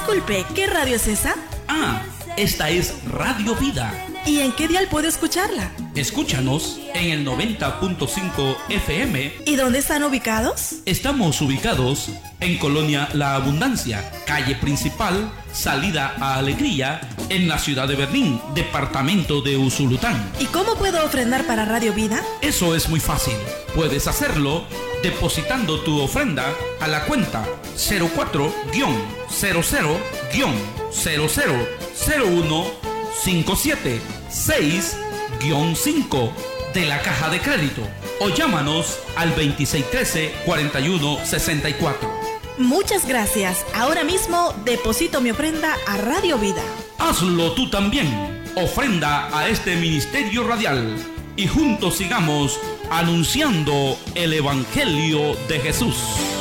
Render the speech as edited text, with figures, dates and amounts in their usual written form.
Disculpe, ¿qué radio es esa? Ah, esta es Radio Vida. ¿Y en qué dial puedo escucharla? Escúchanos en el 90.5 FM. ¿Y dónde están ubicados? Estamos ubicados en Colonia La Abundancia, calle principal, salida a Alegría, en la ciudad de Berlín, departamento de Usulután. ¿Y cómo puedo ofrendar para Radio Vida? Eso es muy fácil. Puedes hacerlo depositando tu ofrenda a la cuenta 04-00-000157-6-5 de la Caja de Crédito, o llámanos al 2613-4164. Muchas gracias. Ahora mismo deposito mi ofrenda a Radio Vida. Hazlo tú también. Ofrenda a este ministerio radial y juntos sigamos anunciando el Evangelio de Jesús.